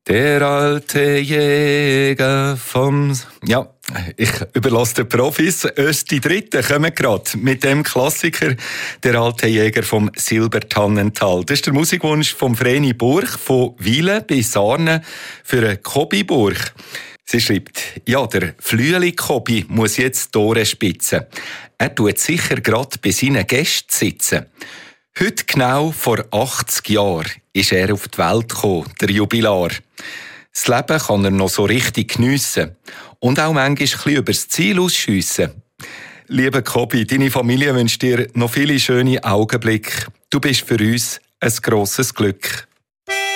Der alte Jäger vom... Ja, ich überlasse den Profis. Erst die Dritte kommen gerade mit dem Klassiker «Der alte Jäger vom Silbertannental». Das ist der Musikwunsch vom Vreni Burg von Wilen bei Sarnen für einen Kobi Burg. Sie schreibt, ja, der Flüeli-Kobi muss jetzt die Ohren spitzen. Er tut sicher gerade bei seinen Gästen sitzen. Heute genau vor 80 Jahren ist er auf die Welt gekommen, der Jubilar. Das Leben kann er noch so richtig geniessen und auch manchmal ein bisschen übers Ziel ausschiessen. Lieber Kobi, deine Familie wünscht dir noch viele schöne Augenblicke. Du bist für uns ein grosses Glück.